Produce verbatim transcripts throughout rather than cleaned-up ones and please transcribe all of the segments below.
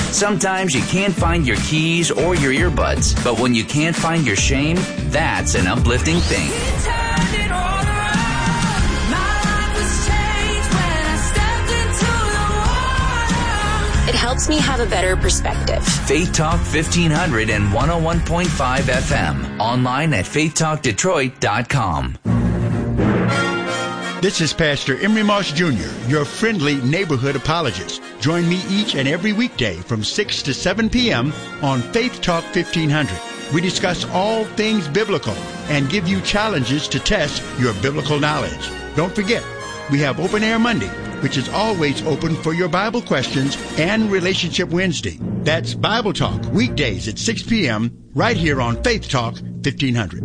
Sometimes you can't find your keys or your earbuds, but when you can't find your shame, that's an uplifting thing. It helps me have a better perspective. Faith Talk fifteen hundred and one oh one point five F M. Online at faith talk detroit dot com. This is Pastor Emery Moss Junior, your friendly neighborhood apologist. Join me each and every weekday from six to seven p.m. on Faith Talk fifteen hundred. We discuss all things biblical and give you challenges to test your biblical knowledge. Don't forget, we have Open Air Monday, which is always open for your Bible questions, and Relationship Wednesday. That's Bible Talk, weekdays at six p.m. right here on Faith Talk fifteen hundred.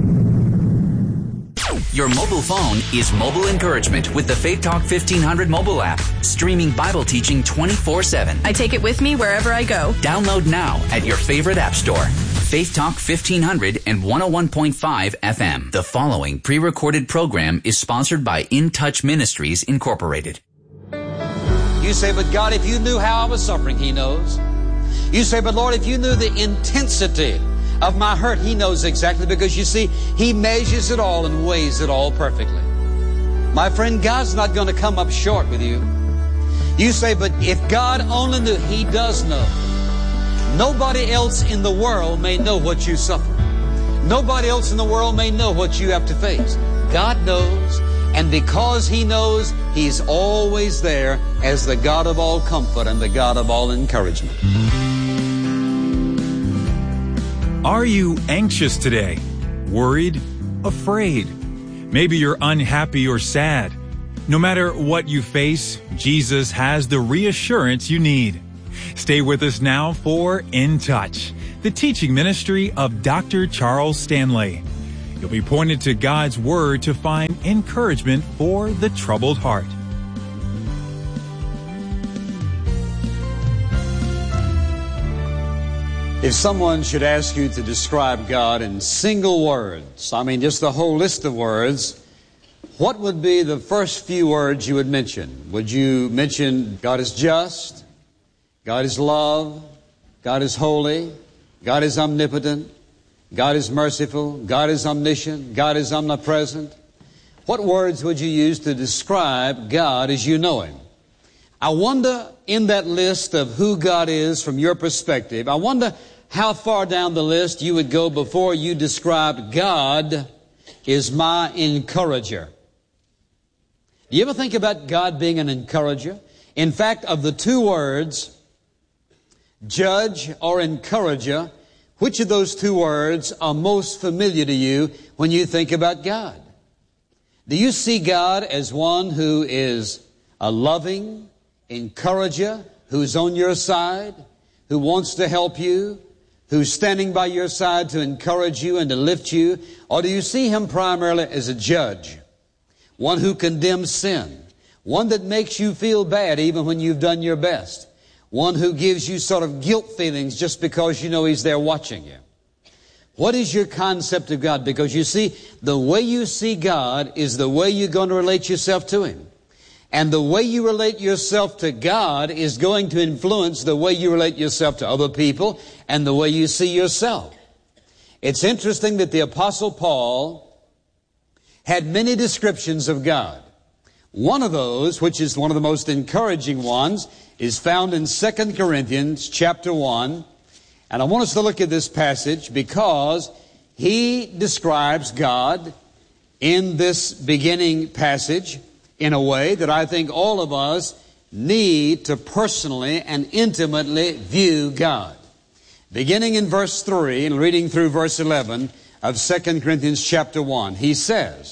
Your mobile phone is mobile encouragement with the Faith Talk fifteen hundred mobile app, streaming Bible teaching twenty-four seven. I take it with me wherever I go. Download now at your favorite app store. Faith Talk fifteen hundred and one oh one point five F M. The following pre-recorded program is sponsored by In Touch Ministries, Incorporated. You say, but God, if you knew how I was suffering, He knows. You say, but Lord, if you knew the intensity of my hurt, He knows exactly, because you see, He measures it all and weighs it all perfectly. My friend, God's not going to come up short with you. You say, but if God only knew, He does know. Nobody else in the world may know what you suffer. Nobody else in the world may know what you have to face. God knows, and because He knows, He's always there as the God of all comfort and the God of all encouragement. Are you anxious today? Worried? Afraid? Maybe you're unhappy or sad. No matter what you face, Jesus has the reassurance you need. Stay with us now for In Touch, the teaching ministry of Doctor Charles Stanley. You'll be pointed to God's Word to find encouragement for the troubled heart. If someone should ask you to describe God in single words, I mean just the whole list of words, what would be the first few words you would mention? Would you mention God is just, God is love, God is holy, God is omnipotent, God is merciful, God is omniscient, God is omnipresent? What words would you use to describe God as you know Him? I wonder, in that list of who God is from your perspective, I wonder how far down the list you would go before you described God is my encourager. Do you ever think about God being an encourager? In fact, of the two words, judge or encourager, which of those two words are most familiar to you when you think about God? Do you see God as one who is a loving encourager, who's on your side, who wants to help you, who's standing by your side to encourage you and to lift you? Or do you see Him primarily as a judge, one who condemns sin, one that makes you feel bad even when you've done your best, one who gives you sort of guilt feelings just because you know He's there watching you? What is your concept of God? Because you see, the way you see God is the way you're going to relate yourself to Him. And the way you relate yourself to God is going to influence the way you relate yourself to other people and the way you see yourself. It's interesting that the Apostle Paul had many descriptions of God. One of those, which is one of the most encouraging ones, is found in Second Corinthians chapter one. And I want us to look at this passage because he describes God in this beginning passage in a way that I think all of us need to personally and intimately view God. Beginning in verse three and reading through verse eleven of Second Corinthians chapter one, he says,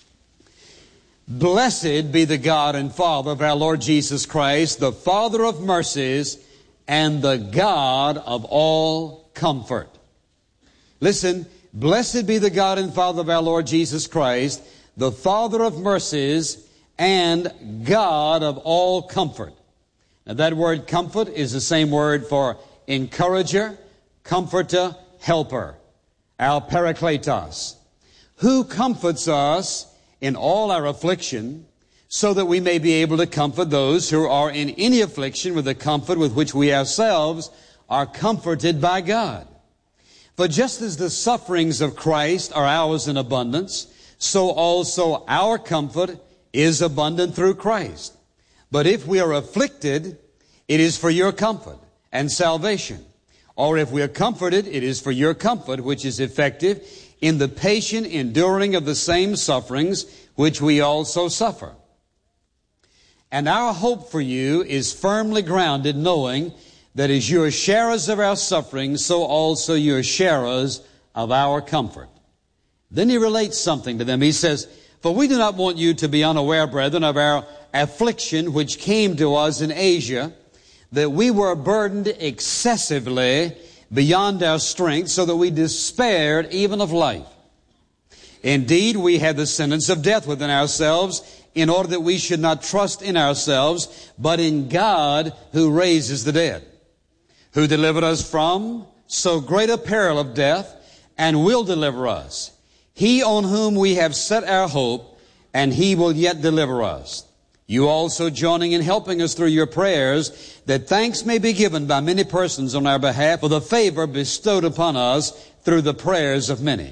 "Blessed be the God and Father of our Lord Jesus Christ, the Father of mercies and the God of all comfort." Listen, blessed be the God and Father of our Lord Jesus Christ, the Father of mercies and God of all comfort. Now that word comfort is the same word for encourager, comforter, helper, our parakletos, who comforts us in all our affliction, so that we may be able to comfort those who are in any affliction with the comfort with which we ourselves are comforted by God. For just as the sufferings of Christ are ours in abundance, so also our comfort is abundant through Christ. But if we are afflicted, it is for your comfort and salvation. Or if we are comforted, it is for your comfort, which is effective in the patient enduring of the same sufferings which we also suffer. And our hope for you is firmly grounded, knowing that as you are sharers of our sufferings, so also you are sharers of our comfort. Then he relates something to them. He says, for we do not want you to be unaware, brethren, of our affliction which came to us in Asia, that we were burdened excessively beyond our strength, so that we despaired even of life. Indeed, we had the sentence of death within ourselves, in order that we should not trust in ourselves, but in God who raises the dead, who delivered us from so great a peril of death, and will deliver us. He on whom we have set our hope, and He will yet deliver us. You also joining in helping us through your prayers, that thanks may be given by many persons on our behalf for the favor bestowed upon us through the prayers of many.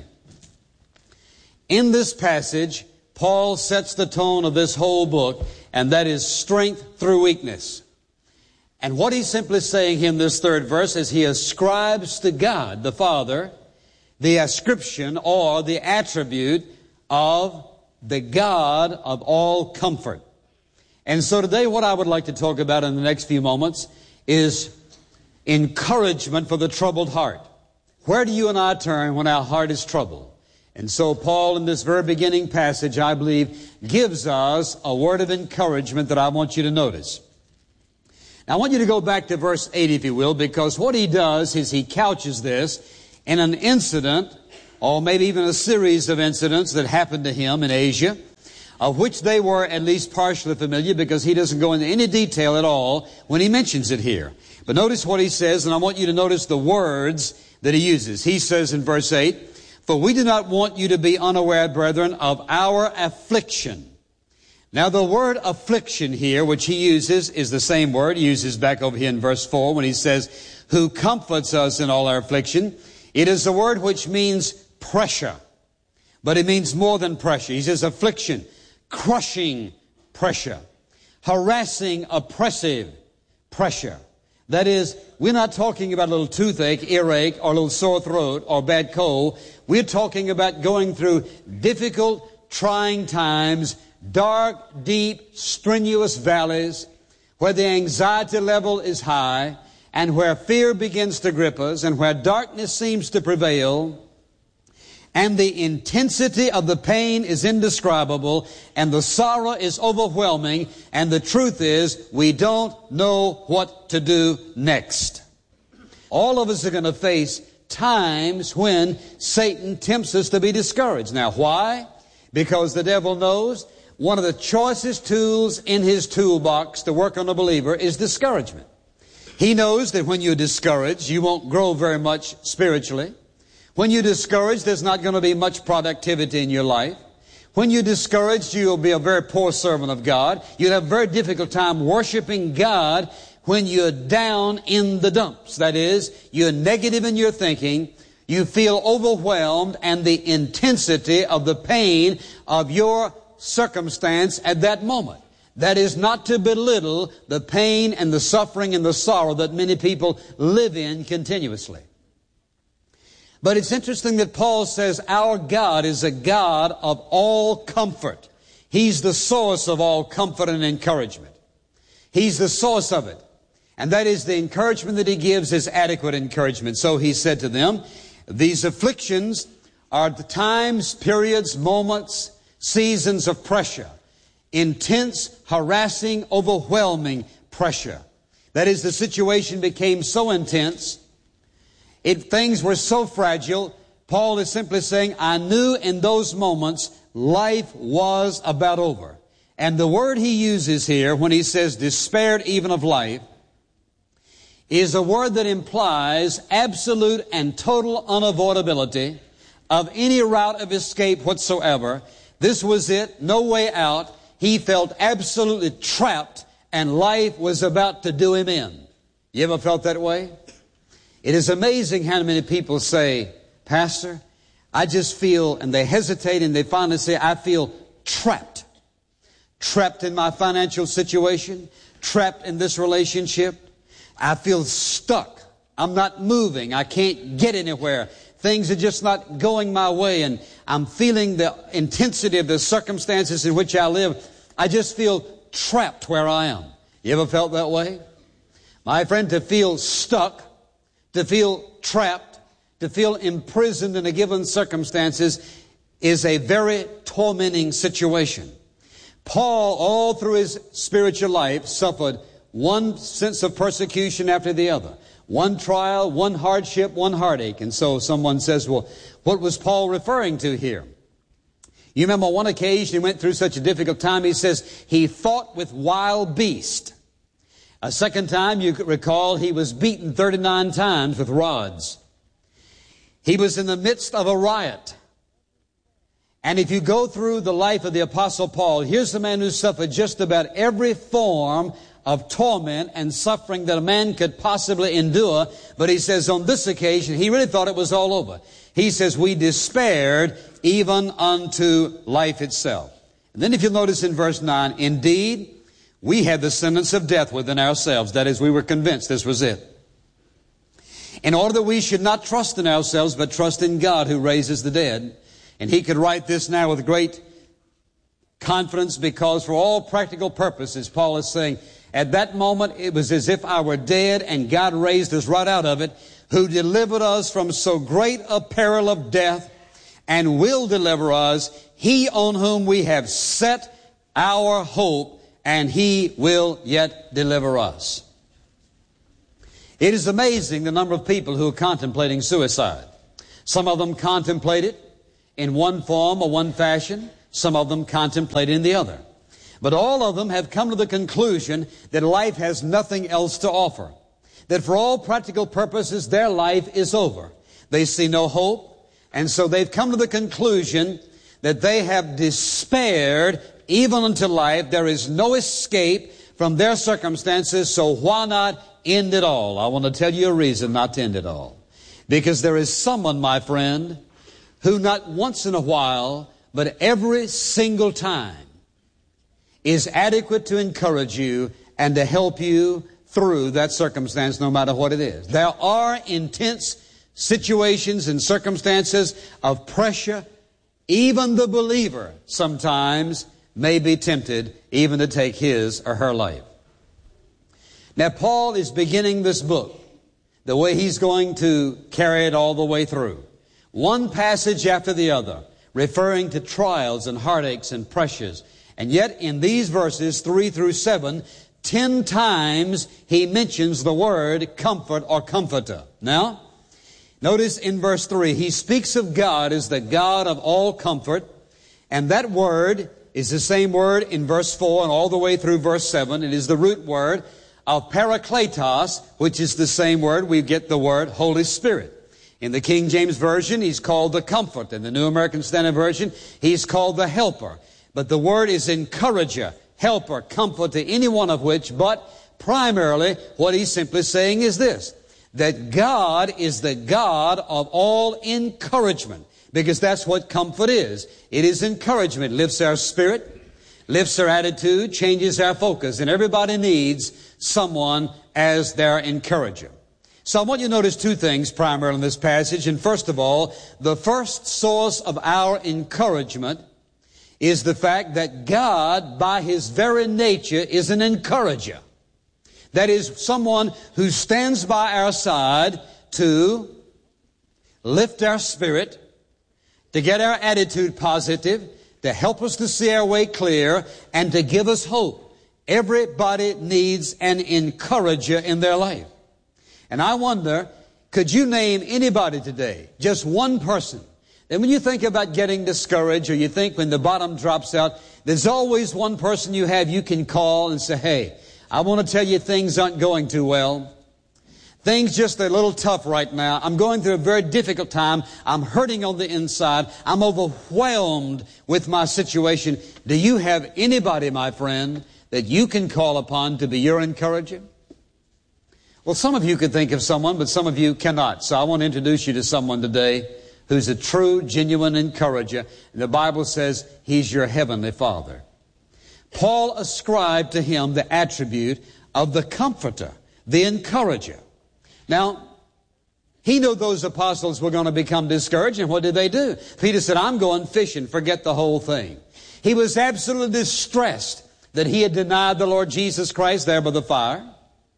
In this passage, Paul sets the tone of this whole book, and that is strength through weakness. And what he's simply saying here in this third verse is he ascribes to God the Father the ascription or the attribute of the God of all comfort. And so today what I would like to talk about in the next few moments is encouragement for the troubled heart. Where do you and I turn when our heart is troubled? And so Paul, in this very beginning passage, I believe, gives us a word of encouragement that I want you to notice. Now, I want you to go back to verse eight, if you will, because what he does is he couches this in an incident, or maybe even a series of incidents that happened to him in Asia, of which they were at least partially familiar, because he doesn't go into any detail at all when he mentions it here. But notice what he says, and I want you to notice the words that he uses. He says in verse eight, for we do not want you to be unaware, brethren, of our affliction. Now the word affliction here, which he uses, is the same word he uses back over here in verse four when he says, who comforts us in all our affliction. It is a word which means pressure, but it means more than pressure. He says affliction, crushing pressure, harassing, oppressive pressure. That is, we're not talking about a little toothache, earache, or a little sore throat, or bad cold. We're talking about going through difficult, trying times, dark, deep, strenuous valleys, where the anxiety level is high, and where fear begins to grip us, and where darkness seems to prevail, and the intensity of the pain is indescribable, and the sorrow is overwhelming, and the truth is, we don't know what to do next. All of us are going to face times when Satan tempts us to be discouraged. Now, why? Because the devil knows one of the choicest tools in his toolbox to work on a believer is discouragement. He knows that when you're discouraged, you won't grow very much spiritually. When you're discouraged, there's not going to be much productivity in your life. When you're discouraged, you'll be a very poor servant of God. You'll have a very difficult time worshiping God when you're down in the dumps. That is, you're negative in your thinking, you feel overwhelmed, and the intensity of the pain of your circumstance at that moment. That is not to belittle the pain and the suffering and the sorrow that many people live in continuously. But it's interesting that Paul says our God is a God of all comfort. He's the source of all comfort and encouragement. He's the source of it. And that is the encouragement that He gives is adequate encouragement. So He said to them, these afflictions are the times, periods, moments, seasons of pressure. Intense, harassing, overwhelming pressure. That is, the situation became so intense, it, things were so fragile. Paul is simply saying, I knew in those moments life was about over. And the word he uses here when he says despaired even of life is a word that implies absolute and total unavoidability of any route of escape whatsoever. This was it, no way out. he felt absolutely trapped and life was about to do him in. You ever felt that way? It is amazing how many people say, Pastor, I just feel, and they hesitate and they finally say, I feel trapped. Trapped in my financial situation, trapped in this relationship. I feel stuck. I'm not moving. I can't get anywhere. Things are just not going my way, and I'm feeling the intensity of the circumstances in which I live. I just feel trapped where I am. You ever felt that way? My friend, to feel stuck, to feel trapped, to feel imprisoned in a given circumstances is a very tormenting situation. Paul, all through his spiritual life, suffered one sense of persecution after the other. One trial, one hardship, one heartache. And so someone says, well, what was Paul referring to here? You remember on one occasion he went through such a difficult time, he says, he fought with wild beasts. A second time, you could recall, he was beaten thirty-nine times with rods. He was in the midst of a riot. And if you go through the life of the Apostle Paul, here's the man who suffered just about every form of torment and suffering that a man could possibly endure. But he says on this occasion, he really thought it was all over. He says, we despaired even unto life itself. And then if you'll notice in verse nine, indeed, we had the sentence of death within ourselves. That is, we were convinced this was it. In order that we should not trust in ourselves, but trust in God who raises the dead. And he could write this now with great confidence, because for all practical purposes, Paul is saying, at that moment, it was as if I were dead and God raised us right out of it, who delivered us from so great a peril of death and will deliver us, he on whom we have set our hope, and he will yet deliver us. It is amazing the number of people who are contemplating suicide. Some of them contemplate it in one form or one fashion. Some of them contemplate it in the other. But all of them have come to the conclusion that life has nothing else to offer. That for all practical purposes, their life is over. They see no hope. And so they've come to the conclusion that they have despaired even unto life. There is no escape from their circumstances, so why not end it all? I want to tell you a reason not to end it all. Because there is someone, my friend, who not once in a while, but every single time, is adequate to encourage you and to help you through that circumstance, no matter what it is. There are intense situations and circumstances of pressure. Even the believer sometimes may be tempted even to take his or her life. Now, Paul is beginning this book the way he's going to carry it all the way through. One passage after the other, referring to trials and heartaches and pressures. And yet, in these verses, three through seven, ten times he mentions the word comfort or comforter. Now, notice in verse three, he speaks of God as the God of all comfort. And that word is the same word in verse four and all the way through verse seven. It is the root word of parakletos, which is the same word we get the word Holy Spirit. In the King James Version, he's called the Comfort. In the New American Standard Version, he's called the Helper. But the word is encourager, helper, comfort, to any one of which, but primarily what he's simply saying is this, that God is the God of all encouragement, because that's what comfort is. It is encouragement. It lifts our spirit, lifts our attitude, changes our focus, and everybody needs someone as their encourager. So I want you to notice two things primarily in this passage. And first of all, the first source of our encouragement is the fact that God, by His very nature, is an encourager. That is, someone who stands by our side to lift our spirit, to get our attitude positive, to help us to see our way clear, and to give us hope. Everybody needs an encourager in their life. And I wonder, could you name anybody today, just one person, and when you think about getting discouraged, or you think when the bottom drops out, there's always one person you have you can call and say, hey, I want to tell you things aren't going too well. Things just a little tough right now. I'm going through a very difficult time. I'm hurting on the inside. I'm overwhelmed with my situation. Do you have anybody, my friend, that you can call upon to be your encourager? Well, some of you could think of someone, but some of you cannot. So I want to introduce you to someone today who's a true, genuine encourager. And the Bible says He's your heavenly Father. Paul ascribed to Him the attribute of the comforter, the encourager. Now, he knew those apostles were going to become discouraged, and what did they do? Peter said, I'm going fishing, forget the whole thing. He was absolutely distressed that he had denied the Lord Jesus Christ there by the fire.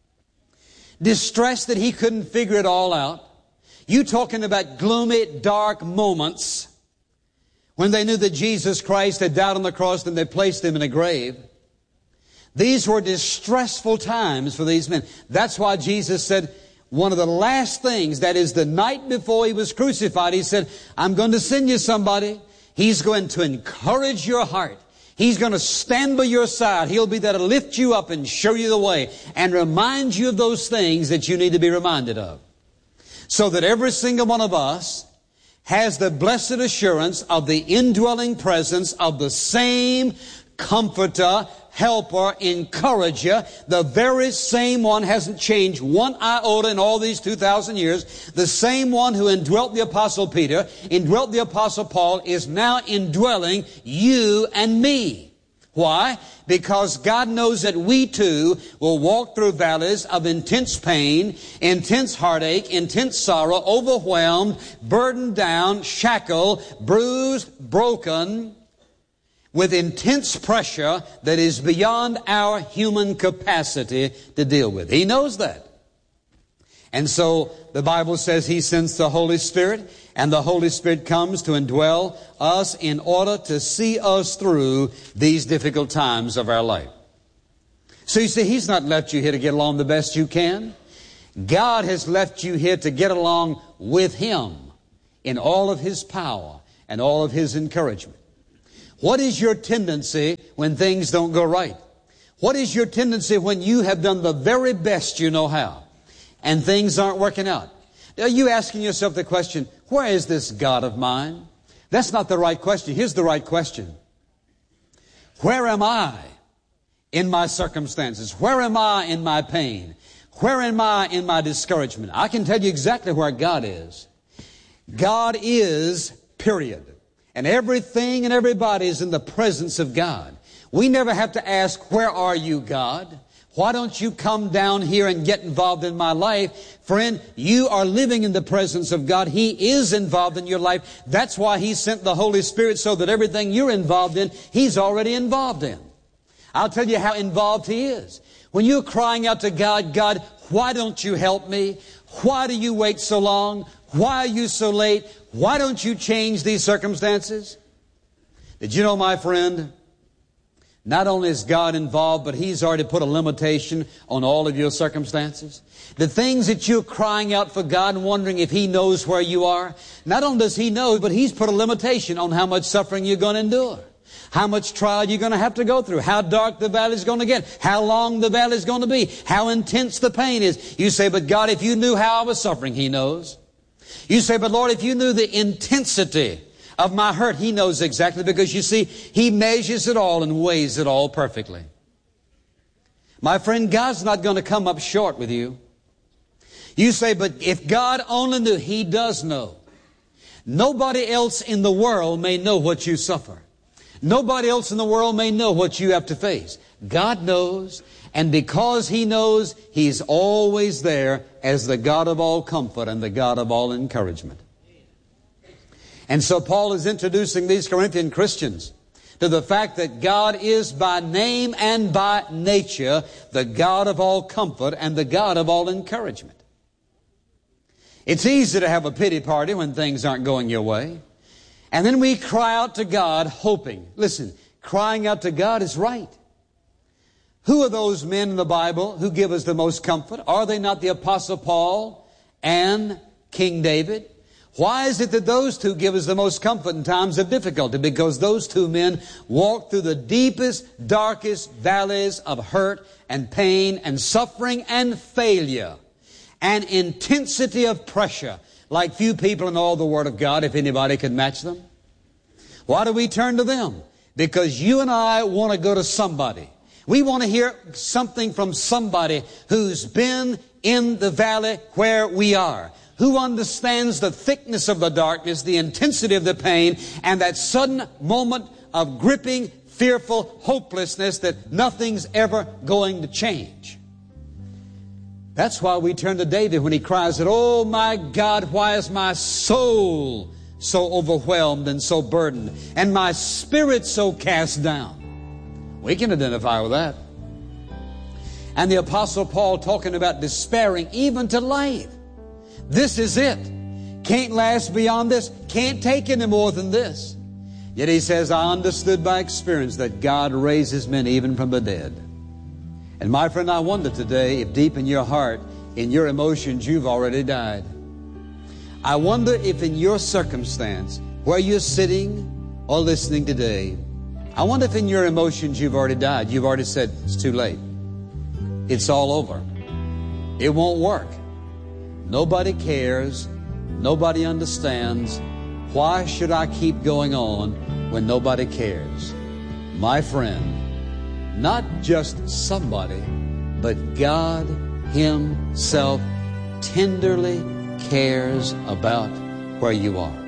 Distressed that he couldn't figure it all out. You talking about gloomy, dark moments when they knew that Jesus Christ had died on the cross and they placed Him in a grave. These were distressful times for these men. That's why Jesus said, one of the last things, that is the night before He was crucified, He said, I'm going to send you somebody. He's going to encourage your heart. He's going to stand by your side. He'll be there to lift you up and show you the way and remind you of those things that you need to be reminded of. So that every single one of us has the blessed assurance of the indwelling presence of the same Comforter, Helper, Encourager. The very same one, hasn't changed one iota in all these two thousand years. The same one who indwelt the Apostle Peter, indwelt the Apostle Paul, is now indwelling you and me. Why? Because God knows that we too will walk through valleys of intense pain, intense heartache, intense sorrow, overwhelmed, burdened down, shackled, bruised, broken, with intense pressure that is beyond our human capacity to deal with. He knows that. And so the Bible says He sends the Holy Spirit, and the Holy Spirit comes to indwell us in order to see us through these difficult times of our life. So you see, He's not left you here to get along the best you can. God has left you here to get along with Him in all of His power and all of His encouragement. What is your tendency when things don't go right? What is your tendency when you have done the very best you know how and things aren't working out? Are you asking yourself the question, where is this God of mine? That's not the right question. Here's the right question. Where am I in my circumstances? Where am I in my pain? Where am I in my discouragement? I can tell you exactly where God is. God is, period. And everything and everybody is in the presence of God. We never have to ask, where are you, God? Why don't you come down here and get involved in my life? Friend, you are living in the presence of God. He is involved in your life. That's why He sent the Holy Spirit, so that everything you're involved in, He's already involved in. I'll tell you how involved He is. When you're crying out to God, God, why don't you help me? Why do you wait so long? Why are you so late? Why don't you change these circumstances? Did you know, my friend, not only is God involved, but He's already put a limitation on all of your circumstances. The things that you're crying out for God and wondering if He knows where you are, not only does He know, but He's put a limitation on how much suffering you're going to endure, how much trial you're going to have to go through, how dark the valley is going to get, how long the valley is going to be, how intense the pain is. You say, but God, if you knew how I was suffering, He knows. You say, but Lord, if you knew the intensity of my hurt, He knows exactly, because you see, He measures it all and weighs it all perfectly. My friend, God's not going to come up short with you. You say, but if God only knew, He does know. Nobody else in the world may know what you suffer. Nobody else in the world may know what you have to face. God knows, and because He knows, He's always there as the God of all comfort and the God of all encouragement. And so Paul is introducing these Corinthian Christians to the fact that God is by name and by nature the God of all comfort and the God of all encouragement. It's easy to have a pity party when things aren't going your way. And then we cry out to God hoping. Listen, crying out to God is right. Who are those men in the Bible who give us the most comfort? Are they not the Apostle Paul and King David? Why is it that those two give us the most comfort in times of difficulty? Because those two men walked through the deepest, darkest valleys of hurt and pain and suffering and failure. an intensity of pressure like few people in all the Word of God, if anybody could match them. Why do we turn to them? Because you and I want to go to somebody. We want to hear something from somebody who's been in the valley where we are, who understands the thickness of the darkness, the intensity of the pain, and that sudden moment of gripping, fearful hopelessness that nothing's ever going to change. That's why we turn to David when he cries that, "Oh my God, why is my soul so overwhelmed and so burdened, and my spirit so cast down?" We can identify with that. And the Apostle Paul talking about despairing even to life. This is it. Can't last beyond this. Can't take any more than this. Yet he says, "I understood by experience that God raises men even from the dead." And my friend, I wonder today if deep in your heart, in your emotions, you've already died. I wonder if in your circumstance, where you're sitting or listening today, I wonder if in your emotions you've already died. You've already said, "It's too late. It's all over. It won't work. Nobody cares. Nobody understands. Why should I keep going on when nobody cares?" My friend, not just somebody, but God Himself tenderly cares about where you are.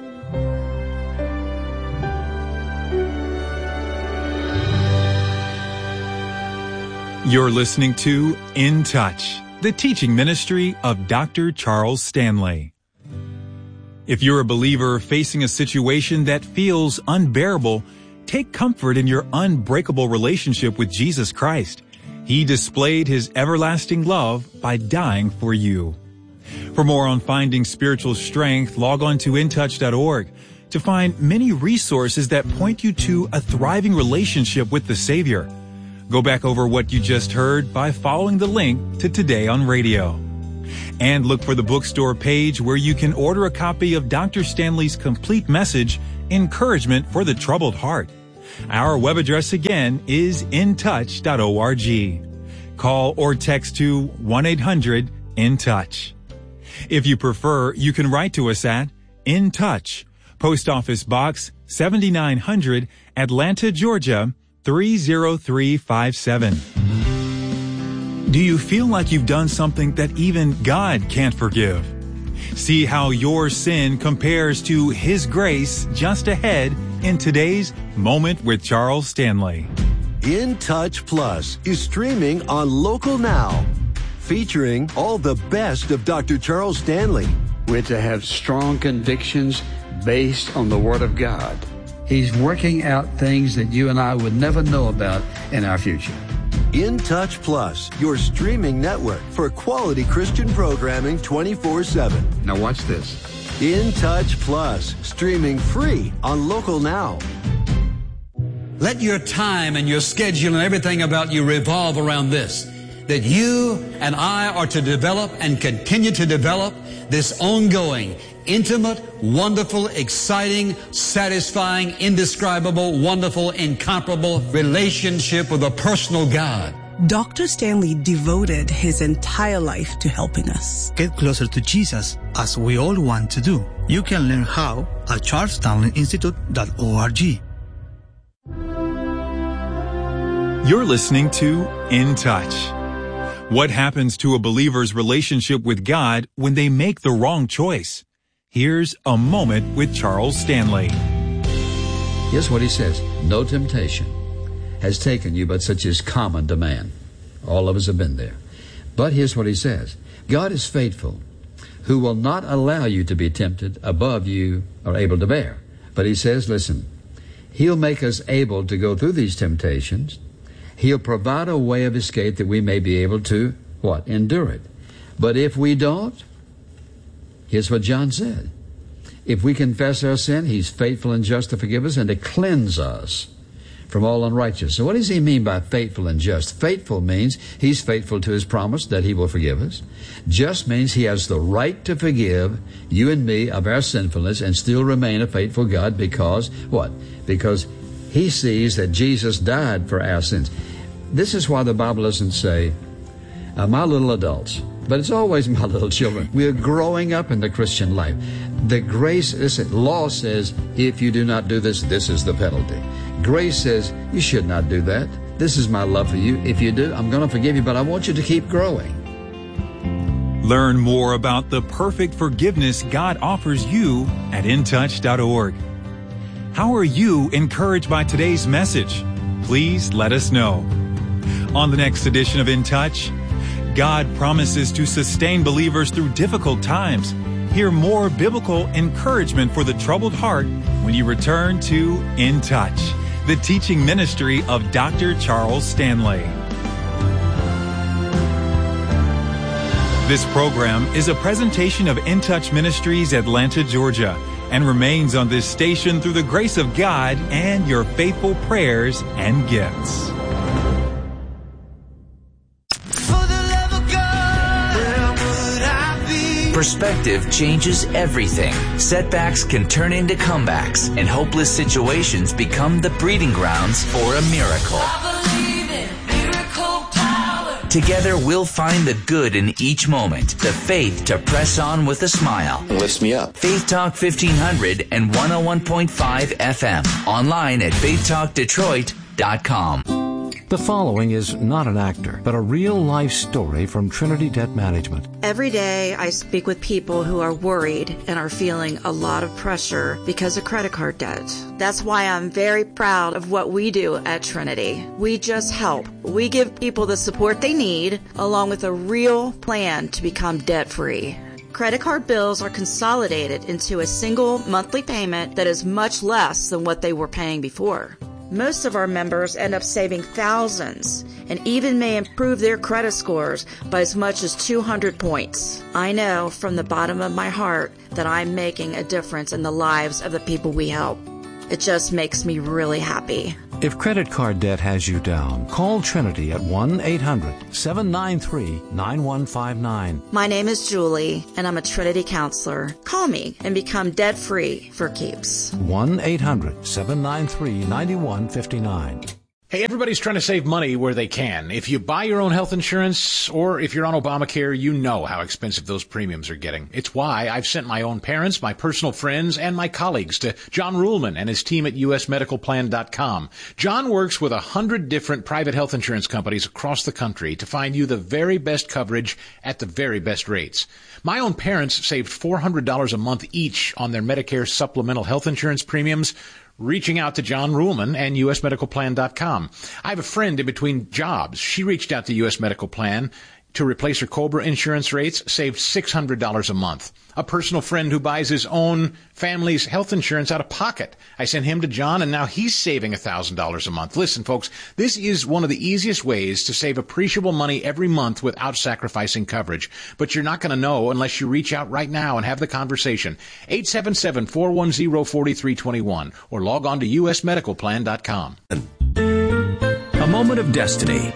You're listening to In Touch, the teaching ministry of Doctor Charles Stanley. If you're a believer facing a situation that feels unbearable, take comfort in your unbreakable relationship with Jesus Christ. He displayed His everlasting love by dying for you. For more on finding spiritual strength, log on to in touch dot org to find many resources that point you to a thriving relationship with the Savior. Go back over what you just heard by following the link to Today on Radio. And look for the bookstore page where you can order a copy of Doctor Stanley's complete message, Encouragement for the Troubled Heart. Our web address again is in touch dot org. Call or text to one eight hundred in touch. If you prefer, you can write to us at In Touch, Post Office Box seventy-nine hundred, Atlanta, Georgia, three zero three five seven. Do you feel like you've done something that even God can't forgive? See how your sin compares to His grace just ahead in today's Moment with Charles Stanley. In Touch Plus is streaming on Local Now, featuring all the best of Doctor Charles Stanley. We're to have strong convictions based on the Word of God. He's working out things that you and I would never know about in our future. In Touch Plus, your streaming network for quality Christian programming twenty-four seven. Now watch this. In Touch Plus, streaming free on Local Now. Let your time and your schedule and everything about you revolve around this, that you and I are to develop and continue to develop this ongoing, intimate, wonderful, exciting, satisfying, indescribable, wonderful, incomparable relationship with a personal God. Doctor Stanley devoted his entire life to helping us get closer to Jesus, as we all want to do. You can learn how at charles stanley institute dot org. You're listening to In Touch. What happens to a believer's relationship with God when they make the wrong choice? Here's a moment with Charles Stanley. Here's what he says. No temptation has taken you but such as common to man. All of us have been there. But here's what he says. God is faithful, who will not allow you to be tempted above you are able to bear. But he says, listen, He'll make us able to go through these temptations. He'll provide a way of escape that we may be able to, what? Endure it. But if we don't, here's what John said. If we confess our sin, He's faithful and just to forgive us and to cleanse us from all unrighteousness. So what does he mean by faithful and just? Faithful means He's faithful to His promise that He will forgive us. Just means He has the right to forgive you and me of our sinfulness and still remain a faithful God because, what? Because He sees that Jesus died for our sins. This is why the Bible doesn't say, uh, my little adults, But it's always my little children. We're growing up in the Christian life. The grace, listen, law says, if you do not do this, this is the penalty. Grace says, you should not do that. This is my love for you. If you do, I'm going to forgive you, but I want you to keep growing. Learn more about the perfect forgiveness God offers you at in touch dot org. How are you encouraged by today's message? Please let us know. On the next edition of In Touch, God promises to sustain believers through difficult times. Hear more biblical encouragement for the troubled heart when you return to In Touch, the teaching ministry of Doctor Charles Stanley. This program is a presentation of In Touch Ministries, Atlanta, Georgia, and remains on this station through the grace of God and your faithful prayers and gifts. Perspective changes everything. Setbacks can turn into comebacks, and hopeless situations become the breeding grounds for a miracle. Together, we'll find the good in each moment, the faith to press on with a smile. Lifts me up. Faith Talk fifteen hundred and one oh one point five F M. Online at faith talk detroit dot com. The following is not an actor, but a real-life story from Trinity Debt Management. Every day I speak with people who are worried and are feeling a lot of pressure because of credit card debt. That's why I'm very proud of what we do at Trinity. We just help. We give people the support they need, along with a real plan to become debt-free. Credit card bills are consolidated into a single monthly payment that is much less than what they were paying before. Most of our members end up saving thousands and even may improve their credit scores by as much as two hundred points. I know from the bottom of my heart that I'm making a difference in the lives of the people we help. It just makes me really happy. If credit card debt has you down, call Trinity at one eight hundred seven nine three nine one five nine. My name is Julie, and I'm a Trinity counselor. Call me and become debt-free for keeps. one eight hundred seven nine three nine one five nine. Hey, everybody's trying to save money where they can. If you buy your own health insurance or if you're on Obamacare, you know how expensive those premiums are getting. It's why I've sent my own parents, my personal friends, and my colleagues to John Ruhlman and his team at U S medical plan dot com. John works with a hundred different private health insurance companies across the country to find you the very best coverage at the very best rates. My own parents saved four hundred dollars a month each on their Medicare supplemental health insurance premiums, reaching out to John Ruhlman and U S medical plan dot com. I have a friend in between jobs. She reached out to U S Medical Plan to replace her COBRA insurance rates, saved six hundred dollars a month. A personal friend who buys his own family's health insurance out of pocket. I sent him to John, and now he's saving one thousand dollars a month. Listen, folks, this is one of the easiest ways to save appreciable money every month without sacrificing coverage. But you're not going to know unless you reach out right now and have the conversation. eight seven seven, four one zero, four three two one or log on to U S medical plan dot com. A moment of destiny.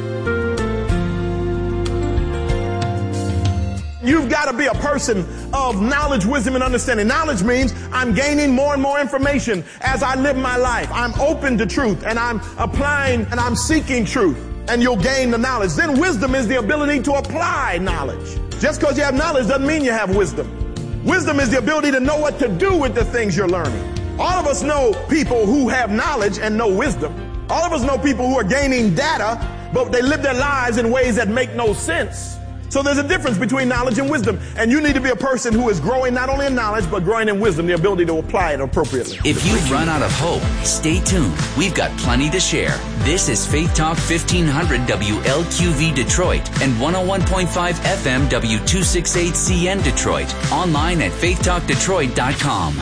You've got to be a person of knowledge, wisdom, and understanding. Knowledge means I'm gaining more and more information as I live my life. I'm open to truth, and I'm applying, and I'm seeking truth, and you'll gain the knowledge. Then wisdom is the ability to apply knowledge. Just because you have knowledge doesn't mean you have wisdom. Wisdom is the ability to know what to do with the things you're learning. All of us know people who have knowledge and no wisdom. All of us know people who are gaining data, but they live their lives in ways that make no sense. So there's a difference between knowledge and wisdom, and you need to be a person who is growing not only in knowledge, but growing in wisdom, the ability to apply it appropriately. If you've run out of hope, stay tuned. We've got plenty to share. This is Faith Talk fifteen hundred W L Q V Detroit and one oh one point five F M W two sixty-eight C N Detroit. Online at faith talk detroit dot com.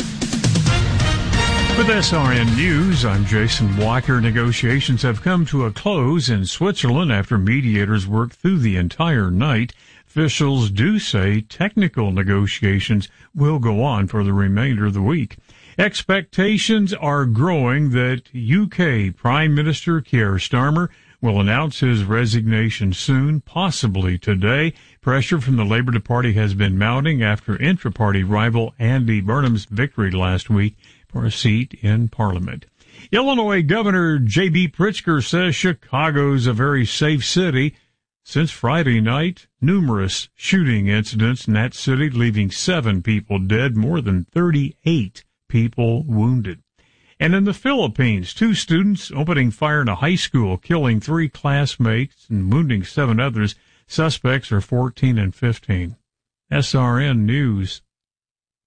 With S R N News, I'm Jason Walker. Negotiations have come to a close in Switzerland after mediators worked through the entire night. Officials do say technical negotiations will go on for the remainder of the week. Expectations are growing that U K Prime Minister Keir Starmer will announce his resignation soon, possibly today. Pressure from the Labour Party has been mounting after intra-party rival Andy Burnham's victory last week for a seat in Parliament. Illinois Governor J B. Pritzker says Chicago's a very safe city. Since Friday night, numerous shooting incidents in that city, leaving seven people dead, more than thirty-eight people wounded. And in the Philippines, two students opening fire in a high school, killing three classmates and wounding seven others. Suspects are fourteen and fifteen. S R N News.